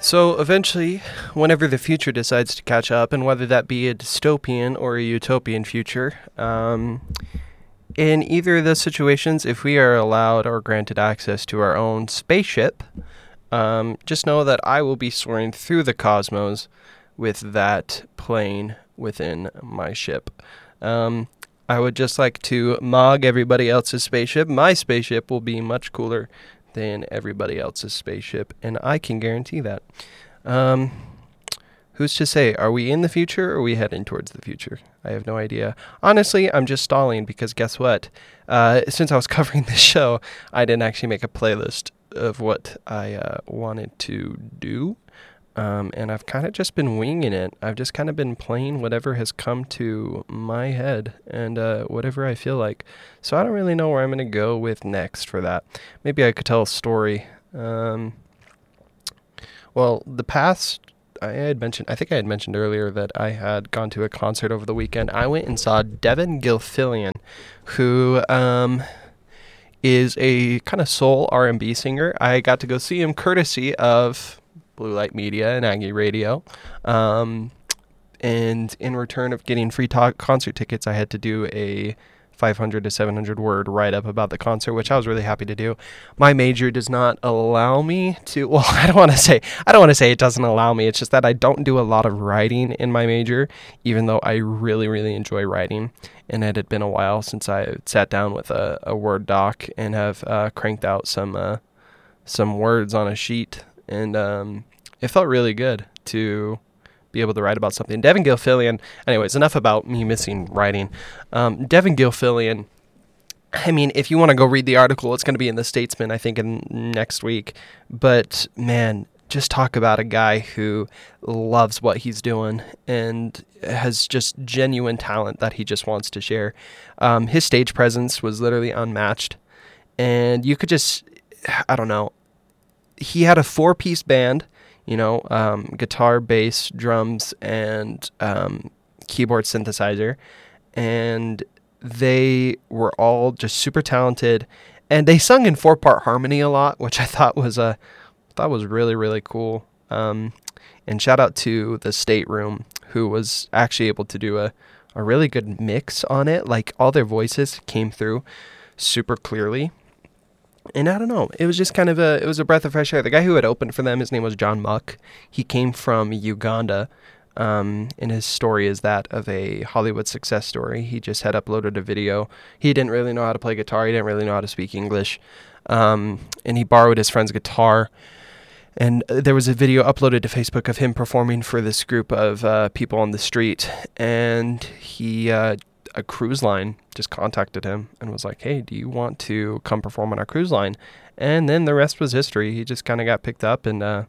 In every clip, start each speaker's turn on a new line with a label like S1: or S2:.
S1: So eventually, whenever the future decides to catch up, and whether that be a dystopian or a utopian future, in either of those situations, if we are allowed or granted access to our own spaceship, just know that I will be soaring through the cosmos with that plane within my ship. I would just like to mog everybody else's spaceship. My spaceship will be much cooler than everybody else's spaceship, and I can guarantee that. Who's to say? Are we in the future or are we heading towards the future? I have no idea. Honestly, I'm just stalling because guess what? Since I was covering this show, I didn't actually make a playlist of what I wanted to do. And I've kind of just been winging it. I've just kind of been playing whatever has come to my head and whatever I feel like. So I don't really know where I'm going to go with next for that. Maybe I could tell a story. Well, the past, I think I had mentioned earlier that I had gone to a concert over the weekend. I went and saw Devin Gilfillian, who is a kind of soul R&B singer. I got to go see him courtesy of Blue Light Media and Aggie Radio. And in return of getting free concert tickets, I had to do a 500 to 700 word write-up about the concert, which I was really happy to do. My major does not allow me to, well, I don't want to say it doesn't allow me. It's just that I don't do a lot of writing in my major, even though I really, really enjoy writing. And it had been a while since I sat down with a Word doc and have cranked out some words on a sheet. And it felt really good to be able to write about something. Devin Gilfillian, anyways, enough about me missing writing. Devin Gilfillian, I mean, if you want to go read the article, it's going to be in The Statesman, I think, in next week. But, man, just talk about a guy who loves what he's doing and has just genuine talent that he just wants to share. His stage presence was literally unmatched. And you could just, I don't know, he had a 4-piece band, guitar, bass, drums, and keyboard synthesizer. And they were all just super talented. And they sung in 4-part harmony a lot, which I thought was really, really cool. And shout out to the State Room, who was actually able to do a really good mix on it. Like, all their voices came through super clearly. And I don't know, it was just kind of it was a breath of fresh air. The guy who had opened for them, his name was John Muck. He came from Uganda, and his story is that of a Hollywood success story. He just had uploaded a video. He didn't really know how to play guitar. He didn't really know how to speak English. And he borrowed his friend's guitar. And there was a video uploaded to Facebook of him performing for this group of people on the street. And a cruise line just contacted him and was like, hey, do you want to come perform on our cruise line? And then the rest was history. He just kind of got picked up and, that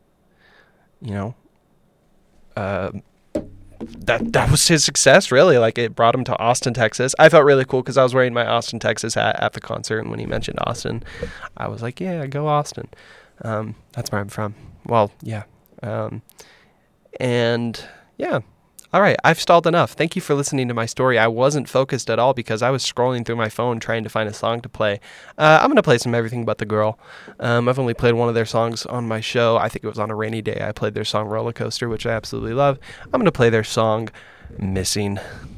S1: was his success, really. Like, it brought him to Austin, Texas. I felt really cool because I was wearing my Austin, Texas hat at the concert. And when he mentioned Austin, I was like, yeah, go Austin. That's where I'm from. Well, yeah. And yeah. All right, I've stalled enough. Thank you for listening to my story. I wasn't focused at all because I was scrolling through my phone trying to find a song to play. I'm going to play some Everything But the Girl. I've only played one of their songs on my show. I think it was on a rainy day. I played their song Roller Coaster, which I absolutely love. I'm going to play their song Missing.